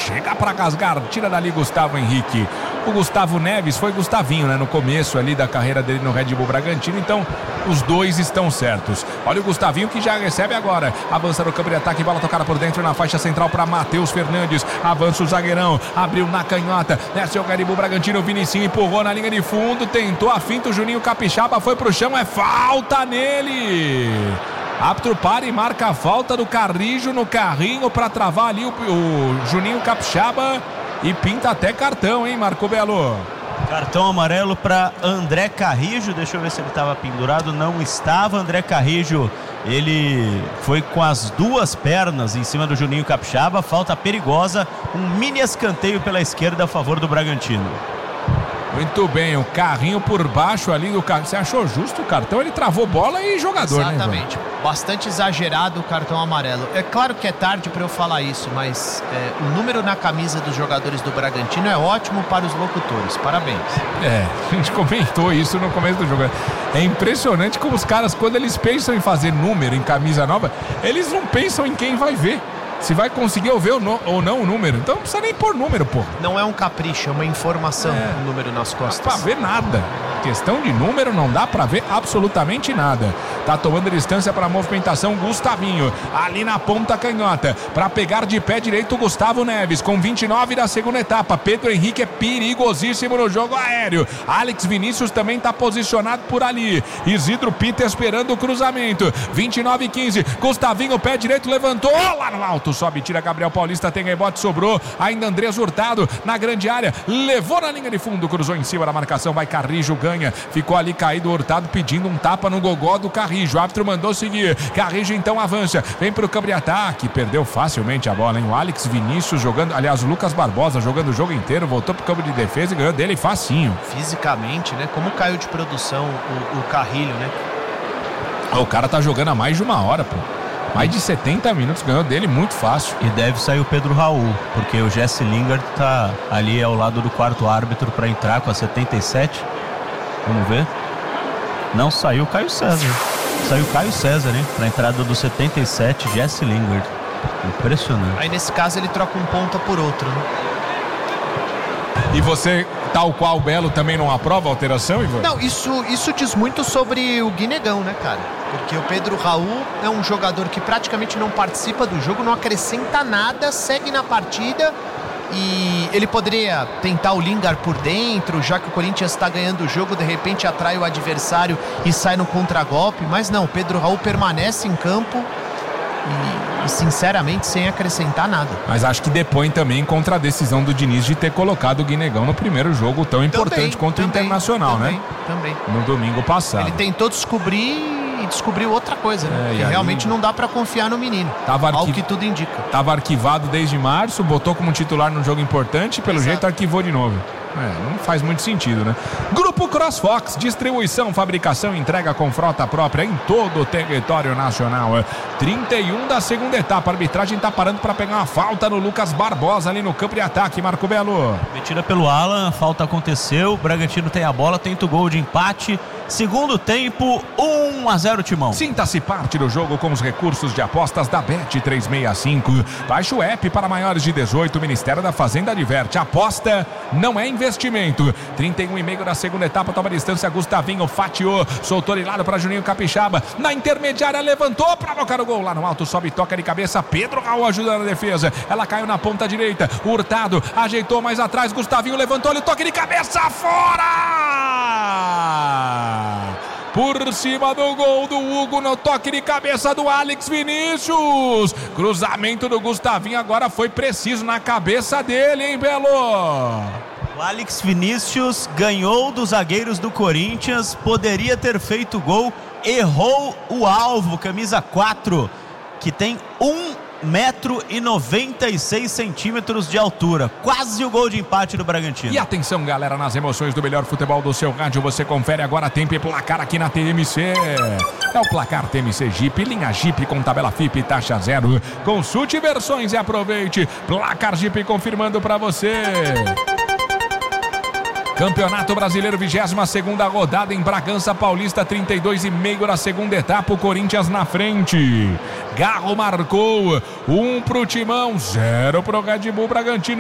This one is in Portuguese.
chega pra casgar, tira dali Gustavo Henrique. O Gustavo Neves foi Gustavinho, né, no começo ali da carreira dele no Red Bull Bragantino, então os dois estão certos. Olha o Gustavinho que já recebe agora, avança no campo de ataque, bola tocada por dentro na faixa central para Matheus Fernandes, avança o zagueirão, abriu na canhota, desce o Red Bull Bragantino, o Vinicinho empurrou na linha de fundo, tentou a finta, o Juninho Capixaba foi pro chão, é falta nele. Árbitro para e marca a falta do Carrijo no carrinho para travar ali o Juninho Capixaba e pinta até cartão, hein, Marco Belo? Cartão amarelo para André Carrijo. Deixa eu ver se ele estava pendurado. Não estava. André Carrijo, ele foi com as duas pernas em cima do Juninho Capixaba. Falta perigosa. Um mini escanteio pela esquerda a favor do Bragantino. Muito bem, o carrinho por baixo ali do carro. Você achou justo o cartão? Ele travou bola e jogador, exatamente, né? Bastante exagerado o cartão amarelo. É claro que é tarde para eu falar isso, mas o número na camisa dos jogadores do Bragantino é ótimo para os locutores. Parabéns. A gente comentou isso no começo do jogo. É impressionante como os caras, quando eles pensam em fazer número em camisa nova, eles não pensam em quem vai ver. Se vai conseguir ver ou não o número. Então não precisa nem pôr número, pô. Não é um capricho, é uma informação, o número nas costas. Não dá pra ver nada. Questão de número, não dá pra ver absolutamente nada. Tá tomando distância pra movimentação Gustavinho. Ali na ponta canhota. Pra pegar de pé direito o Gustavo Neves. Com 29 da segunda etapa. Pedro Henrique é perigosíssimo no jogo aéreo. Alex Vinícius também tá posicionado por ali. Isidro Pita esperando o cruzamento. 29-15. Gustavinho, pé direito, levantou lá no alto. Sobe, tira Gabriel Paulista, tem rebote, sobrou ainda Andrés Hurtado na grande área, levou na linha de fundo, cruzou em cima da marcação, vai Carrijo, ganha, ficou ali caído Hurtado pedindo um tapa no gogó do Carrijo, o árbitro mandou seguir, Carrijo então avança, vem pro campo de ataque, perdeu facilmente a bola, hein? O Alex Vinícius jogando, aliás o Lucas Barbosa jogando o jogo inteiro, voltou pro campo de defesa e ganhou dele facinho. Fisicamente, né? Como caiu de produção o Carrilho, né? O cara tá jogando há mais de uma hora, pô. Mais de 70 minutos, ganhou dele muito fácil. E deve sair o Pedro Raul, porque o Jesse Lingard tá ali ao lado do quarto árbitro para entrar com a 77. Vamos ver. Não saiu o Caio César. Saiu o Caio César, hein? Pra entrada do 77, Jesse Lingard. Impressionante. Aí nesse caso ele troca um ponta por outro, né? E você, tal qual o Belo, também não aprova a alteração, Ivan? Não, isso diz muito sobre o Guinegão, né, cara? Porque o Pedro Raul é um jogador que praticamente não participa do jogo, não acrescenta nada, segue na partida e ele poderia tentar o Lingard por dentro, já que o Corinthians está ganhando o jogo, de repente atrai o adversário e sai no contragolpe, mas não, o Pedro Raul permanece em campo e sinceramente sem acrescentar nada. Mas acho que depõe também contra a decisão do Diniz de ter colocado o Guinegão no primeiro jogo tão importante contra o Internacional, né? Também. No domingo passado. Ele tentou descobrir e descobriu outra coisa, né? Que realmente não dá pra confiar no menino. Ao que tudo indica. Tava arquivado desde março, botou como titular num jogo importante e pelo jeito arquivou de novo. Não faz muito sentido, né? Grupo CrossFox, distribuição, fabricação, entrega com frota própria em todo o território nacional. 31 da segunda etapa, a arbitragem tá parando para pegar uma falta no Lucas Barbosa ali no campo de ataque, Marco Belo. Metida pelo Alan, a falta aconteceu, o Bragantino tem a bola, tenta o gol de empate. Segundo tempo, 1-0 Timão. Sinta-se parte do jogo com os recursos de apostas da Bet365. Baixe o app para maiores de 18, o Ministério da Fazenda adverte. Aposta não é investimento. 31,5 da segunda etapa, toma distância, Gustavinho fatiou, soltou de lado para Juninho Capixaba. Na intermediária, levantou para colocar o gol lá no alto, sobe, toca de cabeça, Pedro Raul ajudando a defesa. Ela caiu na ponta direita, Hurtado ajeitou mais atrás, Gustavinho levantou-lhe, toque de cabeça, fora! Por cima do gol do Hugo no toque de cabeça do Alex Vinícius. Cruzamento do Gustavinho agora foi preciso na cabeça dele, hein, Belo? O Alex Vinícius ganhou dos zagueiros do Corinthians, poderia ter feito gol, errou o alvo, camisa 4, que tem 1,96 m de altura, quase o gol de empate do Bragantino. E atenção, galera, nas emoções do melhor futebol do seu rádio, você confere agora tempo e placar aqui na TMC. É o placar TMC Jeep, linha Jeep com tabela FIP e taxa zero. Consulte versões e aproveite. Placar Jeep confirmando pra você. Campeonato Brasileiro, 22ª rodada em Bragança Paulista, 32,5 da segunda etapa, o Corinthians na frente. Garro marcou, 1 pro Timão, 0 pro Red Bull Bragantino.